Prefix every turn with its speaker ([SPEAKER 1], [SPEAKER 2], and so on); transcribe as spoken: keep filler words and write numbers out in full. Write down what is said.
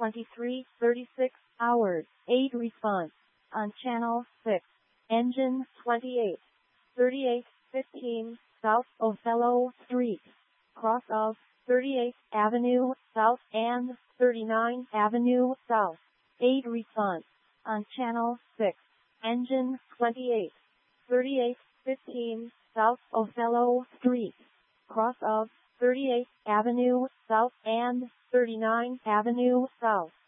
[SPEAKER 1] twenty-three thirty-six hours, eight response. On channel six. Engine twenty-eight thirty-eight fifteen South Othello Street, cross of thirty-eighth Avenue South and thirty-ninth Avenue South. eight response. On channel six. Engine twenty-eight thirty-eight fifteen South Othello Street, cross of thirty-eighth Avenue South and thirty-ninth Avenue South.